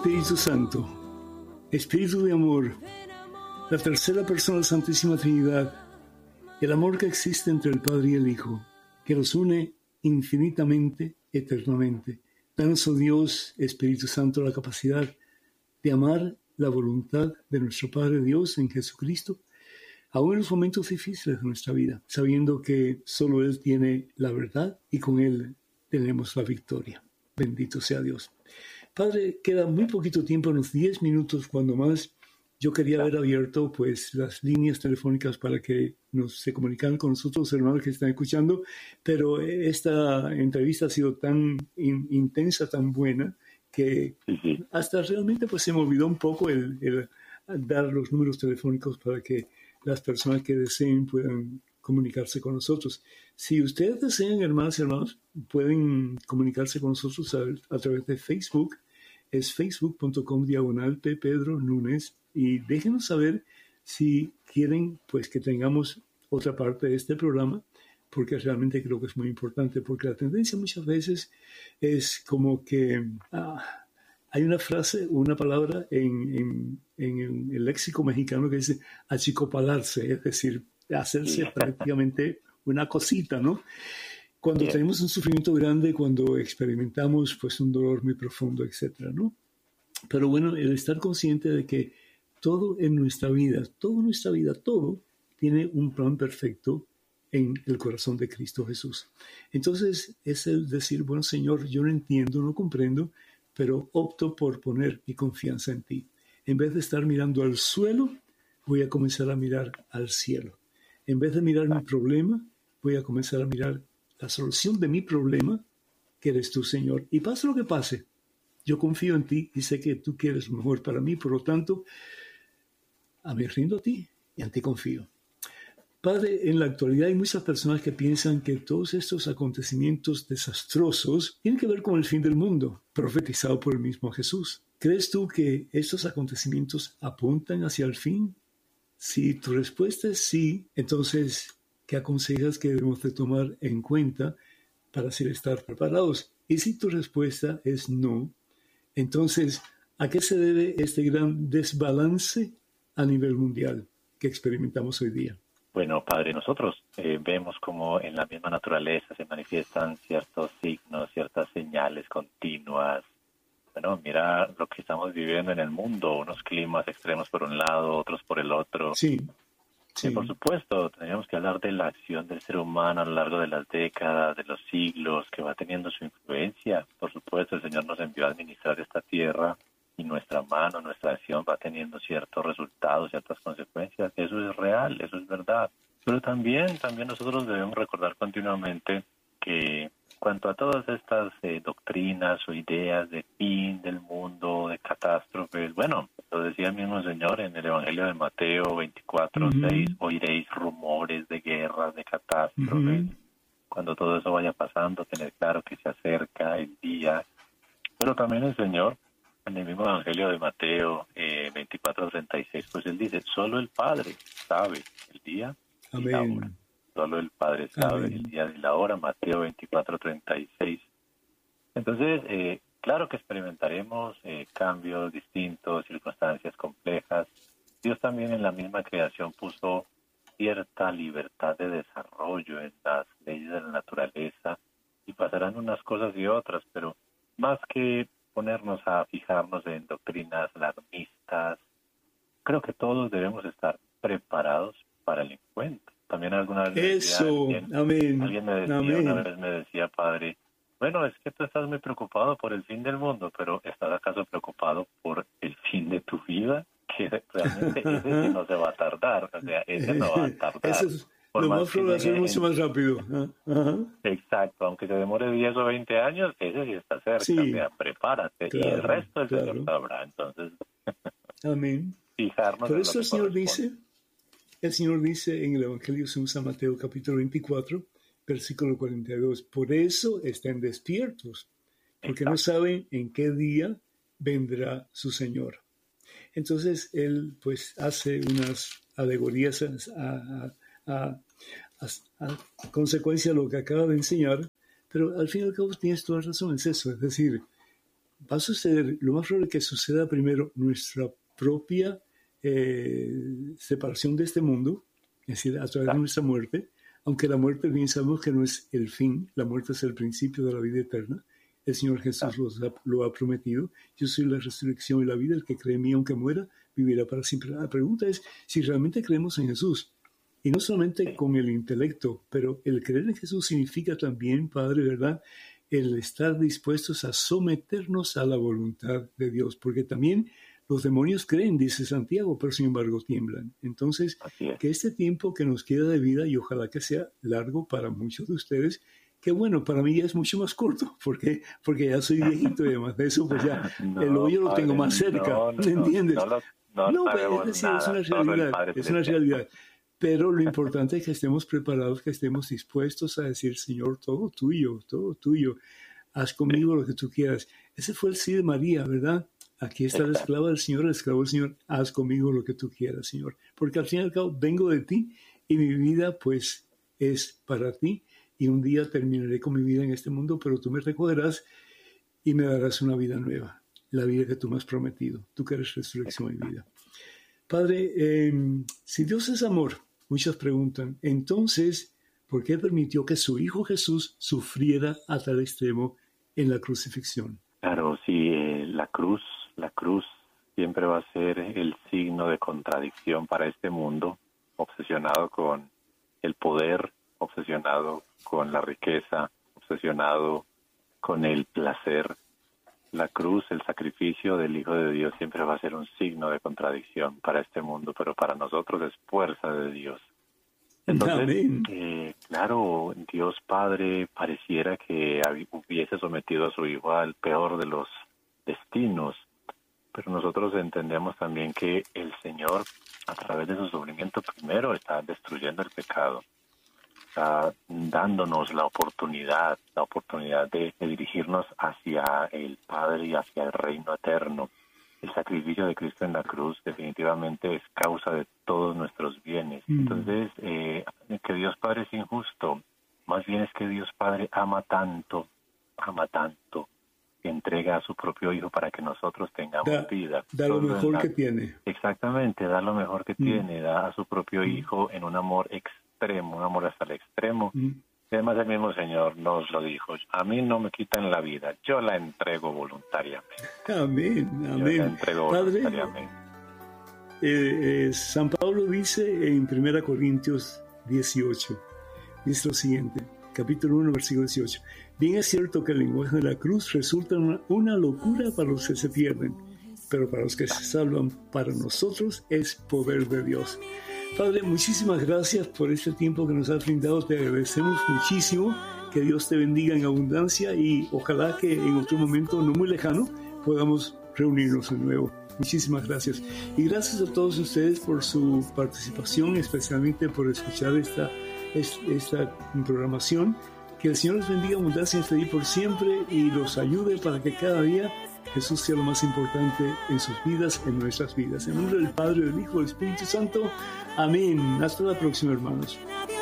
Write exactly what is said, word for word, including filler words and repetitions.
Espíritu Santo, Espíritu de amor, la tercera persona de la Santísima Trinidad, el amor que existe entre el Padre y el Hijo, que los une infinitamente, eternamente. Danos, oh Dios, Espíritu Santo, la capacidad de amar la voluntad de nuestro Padre Dios en Jesucristo, aún en los momentos difíciles de nuestra vida, sabiendo que solo Él tiene la verdad y con Él tenemos la victoria. Bendito sea Dios. Padre, queda muy poquito tiempo, unos diez minutos cuando más. Yo quería haber abierto pues las líneas telefónicas para que nos se comunicaran con nosotros, hermanos que están escuchando, pero esta entrevista ha sido tan in, intensa, tan buena, que hasta realmente pues se me olvidó un poco el, el dar los números telefónicos para que las personas que deseen puedan comunicarse con nosotros. Si ustedes desean, hermanas y hermanos, pueden comunicarse con nosotros a, a través de Facebook. Es facebook.com diagonal P. Pedro Núñez. Y déjenos saber si quieren pues que tengamos otra parte de este programa, porque realmente creo que es muy importante, porque la tendencia muchas veces es como que ah, hay una frase, una palabra en, en, en el léxico mexicano que dice achicopalarse, es decir, hacerse prácticamente una cosita, ¿no? Cuando tenemos un sufrimiento grande, cuando experimentamos pues un dolor muy profundo, etcétera, ¿no? Pero bueno, el estar consciente de que todo en nuestra vida, toda nuestra vida, todo tiene un plan perfecto en el corazón de Cristo Jesús. Entonces es el decir, bueno, Señor, yo no entiendo, no comprendo, pero opto por poner mi confianza en ti. En vez de estar mirando al suelo, voy a comenzar a mirar al cielo. En vez de mirar mi problema, voy a comenzar a mirar la solución de mi problema, que eres tú, Señor. Y pase lo que pase, yo confío en ti y sé que tú quieres lo mejor para mí, por lo tanto, a mí rindo a ti y en ti confío. Padre, en la actualidad hay muchas personas que piensan que todos estos acontecimientos desastrosos tienen que ver con el fin del mundo, profetizado por el mismo Jesús. ¿Crees tú que estos acontecimientos apuntan hacia el fin? Si tu respuesta es sí, entonces, ¿qué aconsejas que debemos de tomar en cuenta para así estar preparados? Y si tu respuesta es no, entonces, ¿a qué se debe este gran desbalance a nivel mundial que experimentamos hoy día? Bueno, Padre, nosotros eh, vemos como en la misma naturaleza se manifiestan ciertos signos, ciertas señales continuas. Bueno, mira lo que estamos viviendo en el mundo, unos climas extremos por un lado, otros por el otro. Sí. Sí. Y por supuesto, tenemos que hablar de la acción del ser humano a lo largo de las décadas, de los siglos, que va teniendo su influencia. Por supuesto, el Señor nos envió a administrar esta tierra y nuestra mano, nuestra acción va teniendo ciertos resultados, ciertas consecuencias. Eso es real, eso es verdad. Pero también, también nosotros debemos recordar continuamente que cuanto a todas estas eh, doctrinas o ideas de fin del mundo, de catástrofes, bueno, lo decía el mismo Señor en el Evangelio de Mateo veinticuatro, seis, uh-huh. Oiréis rumores de guerras, de catástrofes. Uh-huh. Cuando todo eso vaya pasando, tener claro que se acerca el día. Pero también el Señor, en el mismo Evangelio de Mateo eh, veinticuatro, treinta y seis, pues Él dice, solo el Padre sabe el día y Amén. la hora. Solo el Padre sabe Amén. El día y la hora, Mateo veinticuatro, treinta y seis. Entonces, eh, claro que experimentaremos eh, cambios distintos, circunstancias complejas. Dios también en la misma creación puso cierta libertad de desarrollo en las leyes de la naturaleza y pasarán unas cosas y otras, pero más que ponernos a fijarnos en doctrinas alarmistas, creo que todos debemos estar preparados para el encuentro. También alguna vez Eso, decía, alguien, amén, alguien me decía, amén. una vez me decía, Padre, bueno, es que tú estás muy preocupado por el fin del mundo, pero ¿estás acaso preocupado por el fin de tu vida? Que realmente ese sí no se va a tardar, o sea, ese no va a tardar. Eso es por lo más más probable es mucho más rápido. Ajá. Exacto, aunque se demore diez o veinte años, ese sí está cerca, Sí, o sea, prepárate, claro, y el resto el claro. Señor sabrá, entonces, amén. fijarnos Por en eso lo el que Señor corresponde. dice, el Señor dice en el Evangelio según San Mateo capítulo veinticuatro, versículo cuarenta y dos, por eso estén despiertos, porque Exacto. no saben en qué día vendrá su Señor. Entonces él pues hace unas alegorías a, a, a, a, a consecuencia de lo que acaba de enseñar, pero al fin y al cabo tienes toda razón, es eso, es decir, va a suceder, lo más probable es que suceda primero nuestra propia eh, separación de este mundo, es decir, a través de nuestra muerte, aunque la muerte bien sabemos que no es el fin, la muerte es el principio de la vida eterna. El Señor Jesús lo ha, lo ha prometido. Yo soy la resurrección y la vida, el que cree en mí aunque muera, vivirá para siempre. La pregunta es si realmente creemos en Jesús. Y no solamente con el intelecto, pero el creer en Jesús significa también, Padre, ¿verdad?, el estar dispuestos a someternos a la voluntad de Dios, porque también los demonios creen, dice Santiago, pero sin embargo tiemblan. Entonces, que este tiempo que nos queda de vida, y ojalá que sea largo para muchos de ustedes, que bueno, para mí ya es mucho más corto, porque porque ya soy viejito y además de eso, pues ya no, el hoyo lo tengo más cerca, no, no, ¿me entiendes? No, no, no, no, no es, decir, es una realidad, es una realidad. Pero lo importante es que estemos preparados, que estemos dispuestos a decir, Señor, todo tuyo, todo tuyo, haz conmigo lo que tú quieras. Ese fue el sí de María, ¿verdad? Aquí está la esclava del Señor, el esclavo del Señor, haz conmigo lo que tú quieras, Señor. Porque al fin y al cabo vengo de ti y mi vida pues es para ti. Y un día terminaré con mi vida en este mundo, pero tú me recogerás y me darás una vida nueva, la vida que tú me has prometido, tú que eres resurrección y vida. Padre, eh, si Dios es amor, muchos preguntan, entonces, ¿por qué permitió que su Hijo Jesús sufriera a tal extremo en la crucifixión? Claro, sí, eh, la cruz, la cruz siempre va a ser el signo de contradicción para este mundo, obsesionado con el poder, obsesionado con la riqueza, obsesionado con el placer. La cruz, el sacrificio del Hijo de Dios siempre va a ser un signo de contradicción para este mundo, pero para nosotros es fuerza de Dios. Entonces, eh, claro, Dios Padre pareciera que hubiese sometido a su Hijo al peor de los destinos, pero nosotros entendemos también que el Señor, a través de su sufrimiento, primero está destruyendo el pecado. Está dándonos la oportunidad, la oportunidad de, de dirigirnos hacia el Padre y hacia el reino eterno. El sacrificio de Cristo en la cruz definitivamente es causa de todos nuestros bienes. Mm. Entonces, eh, que Dios Padre es injusto, más bien es que Dios Padre ama tanto, ama tanto, que entrega a su propio Hijo para que nosotros tengamos da, vida. Da lo mejor la, que tiene. Exactamente, da lo mejor que mm. tiene, da a su propio mm. Hijo en un amor extremo. extremo, un amor hasta el extremo. Mm. Y además el mismo Señor nos lo dijo, a mí no me quitan la vida, yo la entrego voluntariamente. Amén, amén. Yo la entrego Padre, voluntariamente. Eh, eh, San Pablo dice en primera Corintios dieciocho, dice lo siguiente, capítulo uno, versículo dieciocho, bien es cierto que el lenguaje de la cruz resulta una, una locura para los que se pierden, pero para los que se salvan, para nosotros es poder de Dios. Padre, muchísimas gracias por este tiempo que nos has brindado. Te agradecemos muchísimo. Que Dios te bendiga en abundancia y ojalá que en otro momento no muy lejano podamos reunirnos de nuevo. Muchísimas gracias. Y gracias a todos ustedes por su participación, especialmente por escuchar esta, esta programación. Que el Señor los bendiga en abundancia este día por siempre y los ayude para que cada día Jesús sea lo más importante en sus vidas, en nuestras vidas. En nombre del Padre, del Hijo y del Espíritu Santo. Amén. Hasta la próxima, hermanos.